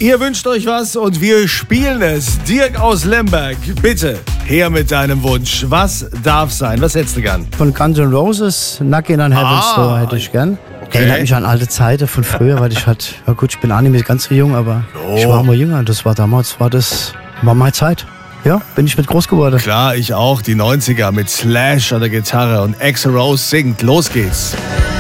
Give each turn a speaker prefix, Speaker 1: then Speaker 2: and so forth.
Speaker 1: Ihr wünscht euch was und wir spielen es. Dirk aus Lemberg, bitte her mit deinem Wunsch. Was darf sein? Was hättest du gern?
Speaker 2: Von Guns N' Roses, Knockin' on Heaven's Door hätte ich gern.
Speaker 1: Okay.
Speaker 2: Erinnert mich an alte Zeiten von früher, weil ich halt, ja gut, ich bin auch nicht mehr ganz so jung, aber ich war mal jünger. Das war damals, war meine Zeit. Ja, bin ich mit groß geworden.
Speaker 1: Klar, ich auch. Die 90er mit Slash an der Gitarre und Axl Rose singt. Los geht's.